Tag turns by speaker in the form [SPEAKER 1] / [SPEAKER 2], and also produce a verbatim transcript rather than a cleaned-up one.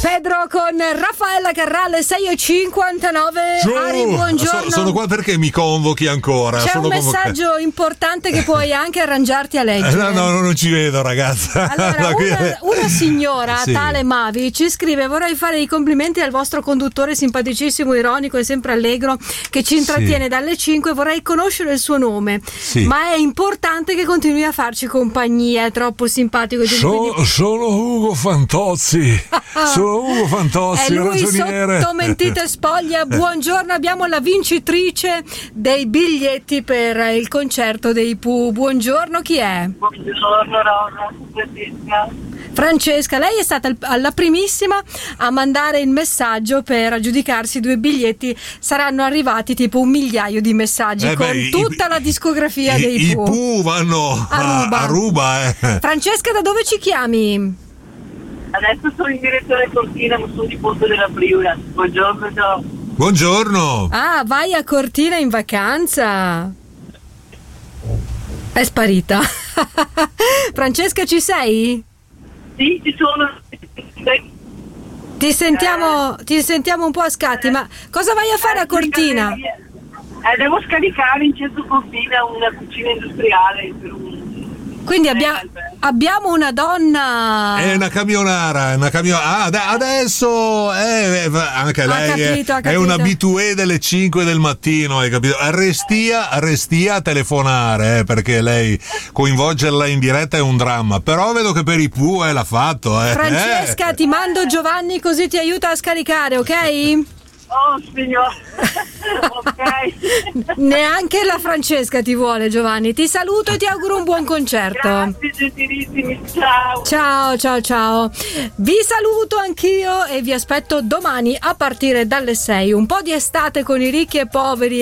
[SPEAKER 1] Pedro con Raffaella Carrale, sei e cinquantanove.
[SPEAKER 2] Giù.
[SPEAKER 1] Ari, buongiorno.
[SPEAKER 2] So, sono qua perché mi convochi ancora.
[SPEAKER 1] C'è
[SPEAKER 2] sono
[SPEAKER 1] un messaggio convoc- importante che puoi anche arrangiarti a leggere.
[SPEAKER 2] No, no, non ci vedo, ragazza.
[SPEAKER 1] Allora, una, una signora, sì. tale Mavi, ci scrive: vorrei fare i complimenti al vostro conduttore simpaticissimo, ironico e sempre allegro, che ci intrattiene sì. dalle cinque. Vorrei conoscere il suo nome, sì. ma è importante che continui a farci compagnia, è troppo simpatico.
[SPEAKER 2] So, quindi... Sono Ugo Fantozzi. Sono Ugo Fantozzi,
[SPEAKER 1] è lui
[SPEAKER 2] ragioniere.
[SPEAKER 1] Sotto mentite spoglia. Buongiorno, abbiamo la vincitrice dei biglietti per il concerto dei Pooh. Buongiorno, chi è?
[SPEAKER 3] Buongiorno Rosa, Francesca.
[SPEAKER 1] Francesca, lei è stata la primissima a mandare il messaggio per aggiudicarsi due biglietti. Saranno arrivati tipo un migliaio di messaggi eh con beh, tutta i, la discografia
[SPEAKER 2] i,
[SPEAKER 1] dei Pooh.
[SPEAKER 2] I Pooh vanno a Ruba. A Ruba eh.
[SPEAKER 1] Francesca, da dove ci chiami?
[SPEAKER 3] Adesso sono in direzione Cortina, ma sono di Ponte della Friula. Buongiorno, ciao.
[SPEAKER 2] Buongiorno.
[SPEAKER 1] Ah, vai a Cortina in vacanza. È sparita. Francesca, ci sei?
[SPEAKER 3] Sì, ci sono.
[SPEAKER 1] Ti sentiamo, eh, ti sentiamo un po' a scatti, eh, ma cosa vai a fare eh, a Cortina?
[SPEAKER 3] Eh, devo scaricare in centro Cortina una cucina industriale per un...
[SPEAKER 1] Quindi abbia, abbiamo una donna.
[SPEAKER 2] È una camionara, è una camionara. Ah, adesso è, anche lei
[SPEAKER 1] capito,
[SPEAKER 2] è, è un abitué delle cinque del mattino, hai capito? Arrestia, arrestia a telefonare, eh, perché lei coinvolgerla in diretta è un dramma. Però vedo che per i Pooh eh, l'ha fatto. Eh.
[SPEAKER 1] Francesca,
[SPEAKER 2] eh.
[SPEAKER 1] ti mando Giovanni così ti aiuta a scaricare, ok?
[SPEAKER 3] Oh signor, ok.
[SPEAKER 1] Neanche la Francesca ti vuole, Giovanni. Ti saluto e ti auguro un buon concerto.
[SPEAKER 3] Grazie, gentilissimi, ciao.
[SPEAKER 1] Ciao, ciao, ciao. Vi saluto anch'io e vi aspetto domani a partire dalle sei. Un po' di estate con i ricchi e poveri